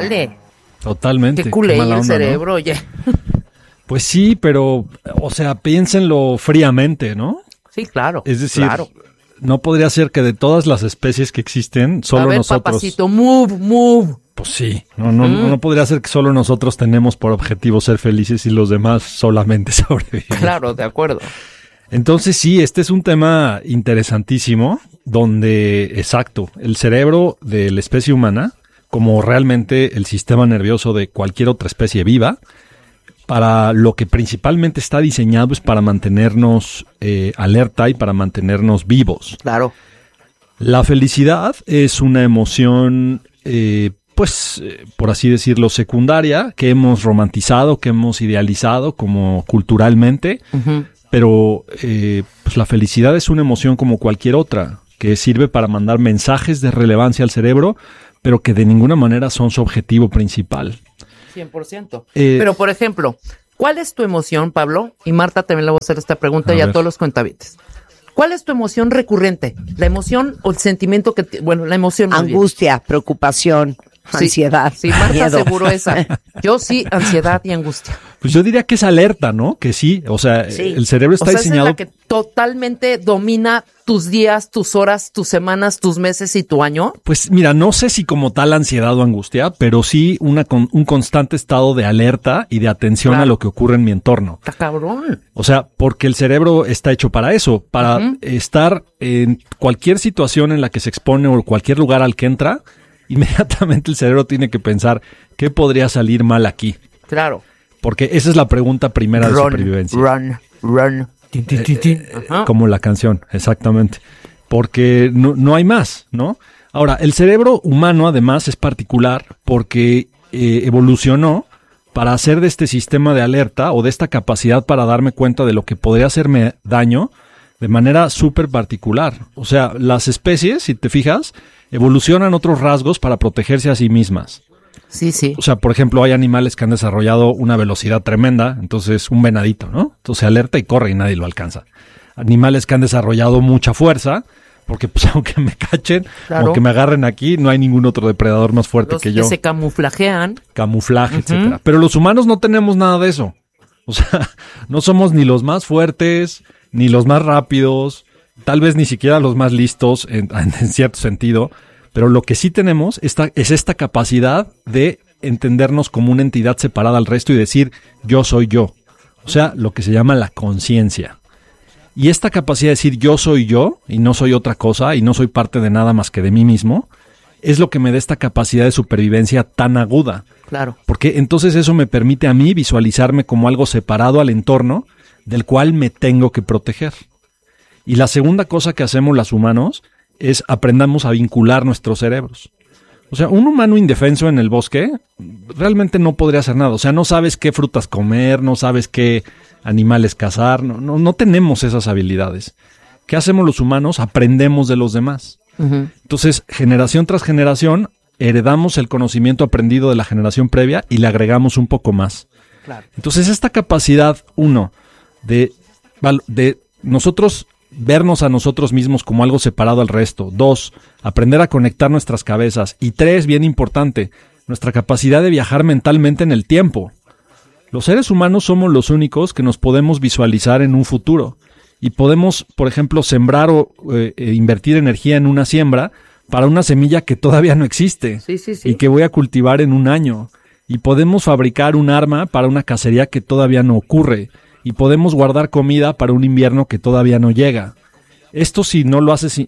chale. Totalmente. Qué culé mala el onda, cerebro, ¿no? oye. Pues sí, pero, o sea, piénsenlo fríamente, ¿no? Sí, claro. Es decir, claro. no podría ser que de todas las especies que existen, solo A ver, nosotros... papacito, move. Pues sí, no podría ser que solo nosotros tenemos por objetivo ser felices y los demás solamente sobrevivir. Claro, de acuerdo. Entonces sí, este es un tema interesantísimo donde, exacto, el cerebro de la especie humana, como realmente el sistema nervioso de cualquier otra especie viva, para lo que principalmente está diseñado es para mantenernos alerta y para mantenernos vivos. Claro. La felicidad es una emoción, por así decirlo, secundaria, que hemos romantizado, que hemos idealizado como culturalmente, pero pues la felicidad es una emoción como cualquier otra, que sirve para mandar mensajes de relevancia al cerebro, pero que de ninguna manera son su objetivo principal. 100%. Pero, por ejemplo, ¿cuál es tu emoción, Pablo? Y Marta también le voy a hacer esta pregunta y a todos los cuentavientes. ¿Cuál es tu emoción recurrente? La emoción o el sentimiento que... la emoción... Angustia, preocupación, ansiedad. Sí, Marta miedo. seguro esa. Yo sí, ansiedad y angustia. Pues yo diría que es alerta, ¿no? Que sí, o sea, Sí. el cerebro está diseñado... ¿Es la que totalmente domina tus días, tus horas, tus semanas, tus meses y tu año? Pues mira, no sé si como tal ansiedad o angustia, pero sí un constante estado de alerta y de atención a lo que ocurre en mi entorno. Está cabrón. O sea, porque el cerebro está hecho para eso, para estar en cualquier situación en la que se expone o cualquier lugar al que entra, inmediatamente el cerebro tiene que pensar, ¿qué podría salir mal aquí? Claro. Porque esa es la pregunta primera de supervivencia. Run. Como la canción, exactamente. Porque no hay más, ¿no? Ahora, el cerebro humano además es particular porque evolucionó para hacer de este sistema de alerta o de esta capacidad para darme cuenta de lo que podría hacerme daño de manera súper particular. O sea, las especies, si te fijas, evolucionan otros rasgos para protegerse a sí mismas. Sí. O sea, por ejemplo, hay animales que han desarrollado una velocidad tremenda, entonces un venadito, ¿no? Entonces se alerta y corre y nadie lo alcanza. Animales que han desarrollado mucha fuerza, porque pues aunque me cachen, aunque me agarren aquí, no hay ningún otro depredador más fuerte que yo. Los que se camuflajean. Camuflaje, etcétera. Pero los humanos no tenemos nada de eso. O sea, no somos ni los más fuertes, ni los más rápidos, tal vez ni siquiera los más listos en cierto sentido. Pero lo que sí tenemos es esta capacidad de entendernos como una entidad separada al resto y decir yo soy yo. O sea, lo que se llama la conciencia. Y esta capacidad de decir yo soy yo y no soy otra cosa y no soy parte de nada más que de mí mismo, es lo que me da esta capacidad de supervivencia tan aguda. Claro. Porque entonces eso me permite a mí visualizarme como algo separado al entorno del cual me tengo que proteger. Y la segunda cosa que hacemos los humanos es aprendamos a vincular nuestros cerebros. O sea, un humano indefenso en el bosque realmente no podría hacer nada. O sea, no sabes qué frutas comer, no sabes qué animales cazar, no tenemos esas habilidades. ¿Qué hacemos los humanos? Aprendemos de los demás. Entonces, generación tras generación, heredamos el conocimiento aprendido de la generación previa y le agregamos un poco más. Claro. Entonces, esta capacidad, de nosotros vernos a nosotros mismos como algo separado al resto. 2, aprender a conectar nuestras cabezas. Y 3, bien importante, nuestra capacidad de viajar mentalmente en el tiempo. Los seres humanos somos los únicos que nos podemos visualizar en un futuro. Y podemos, por ejemplo, sembrar o invertir energía en una siembra para una semilla que todavía no existe. Sí. Y que voy a cultivar en un año. Y podemos fabricar un arma para una cacería que todavía no ocurre. Y podemos guardar comida para un invierno que todavía no llega. Esto si no lo hacen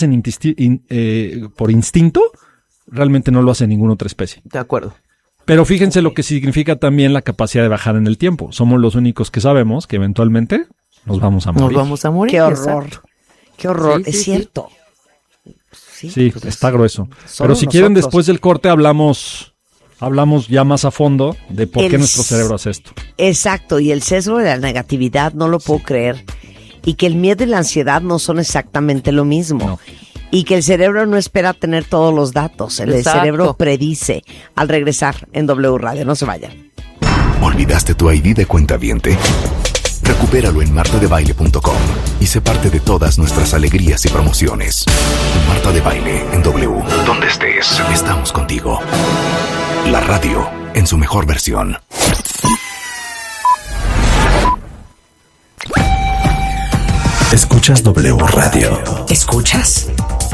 por instinto, realmente no lo hace ninguna otra especie. De acuerdo. Pero fíjense lo que significa también la capacidad de bajar en el tiempo. Somos los únicos que sabemos que eventualmente nos vamos a morir. Nos vamos a morir. Qué horror. Exacto. Qué horror. Sí, es cierto. Sí, pues, está grueso. Pero si nosotros. quieren, después del corte hablamos ya más a fondo de por qué nuestro cerebro hace esto. Exacto, y el sesgo de la negatividad no lo puedo creer. Y que el miedo y la ansiedad no son exactamente lo mismo. No. Y que el cerebro no espera tener todos los datos. El Exacto. cerebro predice. Al regresar en W Radio, no se vayan. ¿Olvidaste tu ID de cuentaviente? Recupéralo en martadebaile.com y sé parte de todas nuestras alegrías y promociones. Marta de Baile en W. Donde estés, estamos contigo. La radio en su mejor versión. Escuchas W Radio. ¿Escuchas?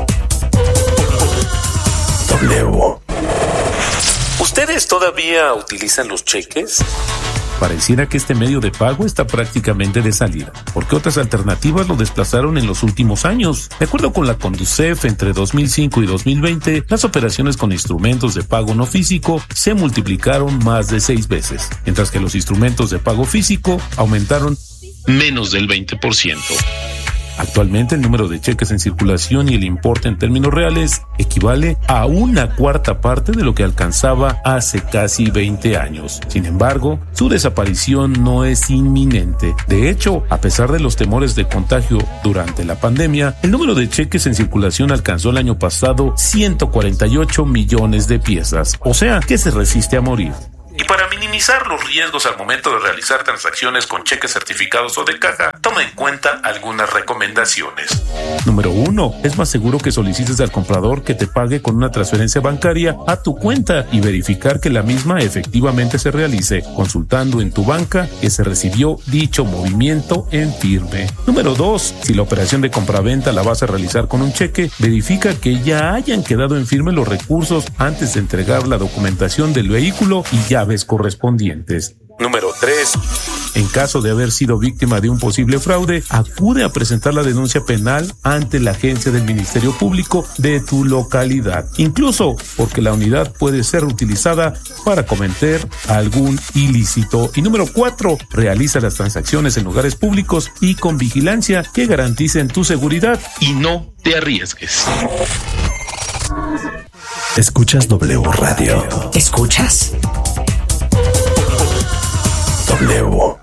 W. ¿Ustedes todavía utilizan los cheques? Pareciera que este medio de pago está prácticamente de salida, porque otras alternativas lo desplazaron en los últimos años. De acuerdo con la Conducef, entre 2005 y 2020, las operaciones con instrumentos de pago no físico se multiplicaron más de 6 veces, mientras que los instrumentos de pago físico aumentaron menos del 20%. Actualmente el número de cheques en circulación y el importe en términos reales equivale a 1/4 parte de lo que alcanzaba hace casi 20 años. Sin embargo, su desaparición no es inminente. De hecho, a pesar de los temores de contagio durante la pandemia, el número de cheques en circulación alcanzó el año pasado 148 millones de piezas, o sea, que se resiste a morir. Y para minimizar los riesgos al momento de realizar transacciones con cheques certificados o de caja, toma en cuenta algunas recomendaciones. Número 1. Es más seguro que solicites al comprador que te pague con una transferencia bancaria a tu cuenta y verificar que la misma efectivamente se realice, consultando en tu banca que se recibió dicho movimiento en firme. Número 2. Si la operación de compraventa la vas a realizar con un cheque, verifica que ya hayan quedado en firme los recursos antes de entregar la documentación del vehículo y llaves correspondientes. Número 3. En caso de haber sido víctima de un posible fraude, acude a presentar la denuncia penal ante la agencia del Ministerio Público de tu localidad, incluso porque la unidad puede ser utilizada para cometer algún ilícito. Y número 4. Realiza las transacciones en lugares públicos y con vigilancia que garanticen tu seguridad y no te arriesgues. Escuchas W Radio. ¿Escuchas? W.